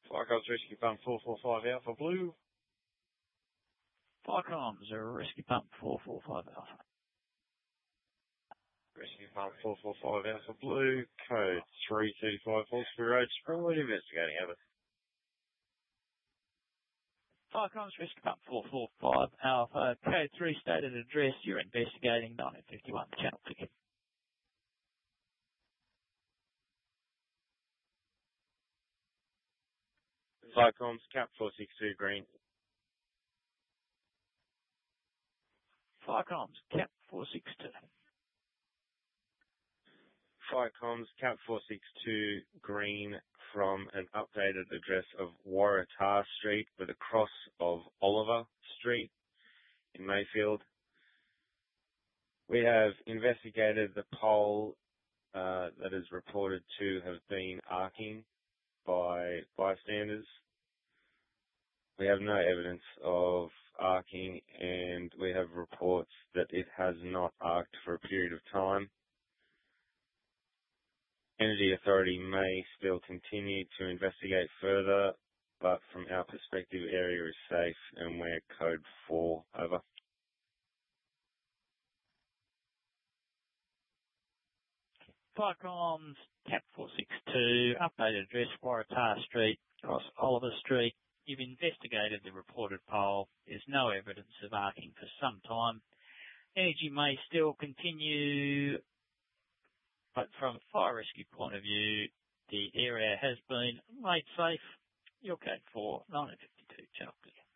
Fire Comms Rescue Pump 445 Alpha Blue. Fire Comms Rescue Pump 445 Alpha. Rescue Pump 445 Alpha Blue, code 335 Hawkesbury Road, Springwood, investigating over. Fire Comms Rescue Pump 445 Alpha, code 3 stated address, you're investigating 1951 Channel Ticket. Fire Comms Cap 462 Green. Fire Comms Cap 462. Fire Comms Cap 462 Green from an updated address of Waratah Street with a cross of Oliver Street in Mayfield. We have investigated the pole that is reported to have been arcing by bystanders. We have no evidence of arcing, and we have reports that it has not arced for a period of time. Energy Authority may still continue to investigate further, but from our perspective, area is safe and we're code 4 over. Fire Comms Cap 462, updated address Waratah Street, across Oliver Street. You've investigated the reported pole. There's no evidence of arcing for some time. Energy may still continue, but from a fire rescue point of view, the area has been made safe. You're code 4, 1952, Channel Clear.